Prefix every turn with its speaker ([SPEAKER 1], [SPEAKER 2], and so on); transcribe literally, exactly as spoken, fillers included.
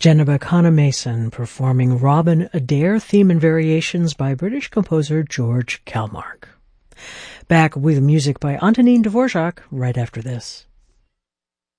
[SPEAKER 1] Jenna Connor Mason performing Robin Adair theme and variations by British composer George Kalmark. Back with music by Antonin Dvorak right after this.